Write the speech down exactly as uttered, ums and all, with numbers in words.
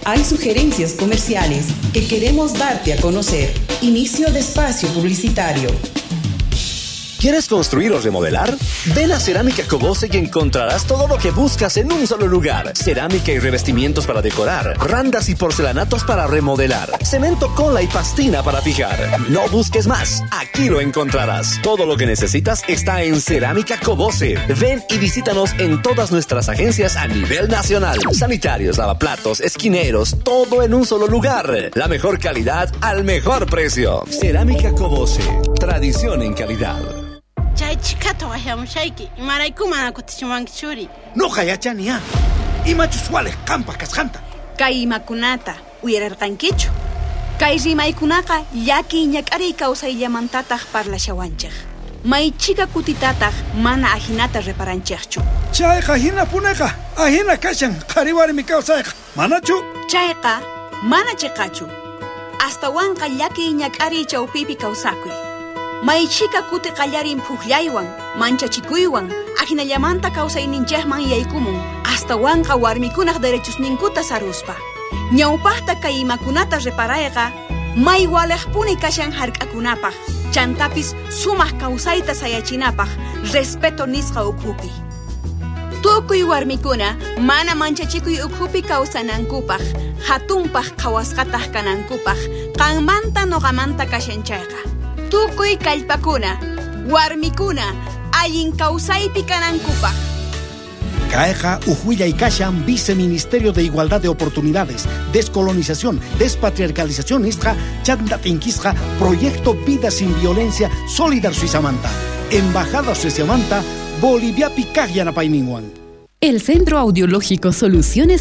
Hay sugerencias comerciales que queremos darte a conocer. Inicio de espacio publicitario. ¿Quieres construir o remodelar? Ven a Cerámica Cobose y encontrarás todo lo que buscas en un solo lugar. Cerámica y revestimientos para decorar, randas y porcelanatos para remodelar, cemento, cola y pastina para fijar. No busques más, aquí lo encontrarás. Todo lo que necesitas está en Cerámica Cobose. Ven y visítanos en todas nuestras agencias a nivel nacional. Sanitarios, lavaplatos, esquineros, todo en un solo lugar. La mejor calidad al mejor precio. Cerámica Cobose, tradición en calidad. Chay chikato wahiamushaiki, imaraykuma kutichimankichuri. No hayachania. Imachuswale kampa kasjanta. Kay imakunata uyararqankichu. Kay rimaykunaqa llaki ñak'ari kawsayllamantataq parlashawanchik. Maychika kutitataq mana ahinata reparanchikchu. Chayqa hina punaqa ahina kashan qariwarmi kawsayqa. Manachu? Chayqa mana chiqachu. Astawanqa llaki ñak'ari chawpipi kawsakuy. Maychika kuti qallarin puqllaywan, manchachikuywan, ahinallamanta kawsayninchaqman yaykumun, hasta wanqa warmikunaq derechosninkuta saruspa. Ñawpaqta kay imakunata reparayqa, may waleqpuni kashan hark'akunapaq, chantapis sumaq kawsayta sayachinapaq, respeto nisqa ukhupi. Tukuy warmikuna mana manchachikuy ukhupi kawsanankupaq, hatunpaq qhawasqataq kanankupaq, qanmanta noqamanta kashanchayqa. Tukuy kallpakuna, warmikuna, allin kawsaypi kanankupaq. Caeja Ujuilla y Kashan, Viceministerio de Igualdad de Oportunidades, Descolonización, Despatriarcalización Istra, Chandatinquistra, Proyecto Vida Sin Violencia, Solidar Suizamanta, Embajada Suizamanta, Bolivia Picagyanapaiminguan. El Centro Audiológico Soluciones